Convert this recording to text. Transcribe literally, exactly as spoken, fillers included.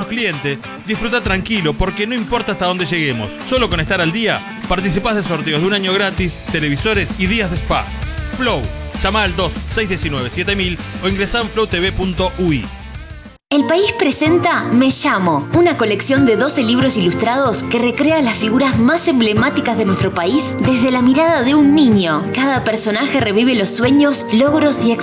sos cliente, disfruta tranquilo porque no importa hasta dónde lleguemos. Solo con estar al día, participás de sorteos de un año gratis, televisores y días de spa. Flow. Llama al dos seis uno nueve siete mil o ingresá en flow t v punto u i. El País presenta Me Llamo, una colección de doce libros ilustrados que recrea las figuras más emblemáticas de nuestro país desde la mirada de un niño. Cada personaje revive los sueños, logros y experiencias